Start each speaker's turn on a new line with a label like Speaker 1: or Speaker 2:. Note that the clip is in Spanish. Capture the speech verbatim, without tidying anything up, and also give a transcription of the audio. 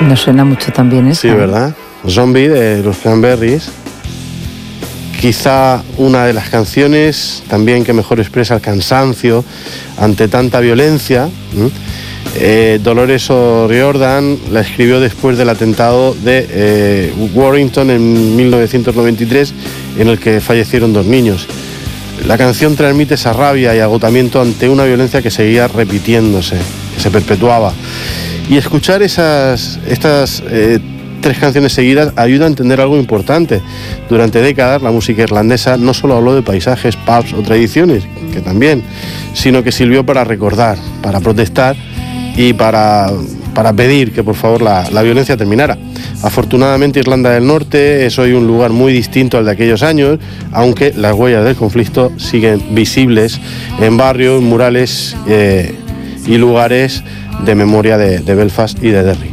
Speaker 1: Nos suena mucho también esa.
Speaker 2: Sí, ¿verdad? Zombie de los Cranberries. Quizá una de las canciones también que mejor expresa el cansancio ante tanta violencia. Eh, Dolores O'Riordan la escribió después del atentado de eh, Warrington en mil novecientos noventa y tres, en el que fallecieron dos niños. La canción transmite esa rabia y agotamiento ante una violencia que seguía repitiéndose, que se perpetuaba. Y escuchar esas, estas eh, tres canciones seguidas ayuda a entender algo importante. Durante décadas la música irlandesa no solo habló de paisajes, pubs o tradiciones, que también, sino que sirvió para recordar, para protestar y para, para pedir que por favor la, la violencia terminara. Afortunadamente Irlanda del Norte es hoy un lugar muy distinto al de aquellos años, aunque las huellas del conflicto siguen visibles en barrios, murales eh, y lugares de memoria de, de Belfast y de Derry.